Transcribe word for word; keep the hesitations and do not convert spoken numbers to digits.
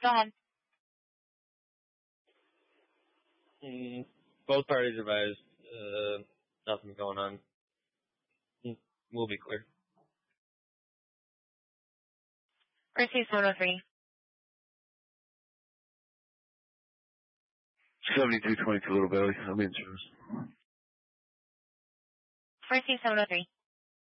Go ahead. Mm, both parties advised. Uh, nothing going on. Mm, we'll be clear. Mercedes one oh three. seventy-two twenty-two Little Valley. I'm in service. Mercedes seven oh three.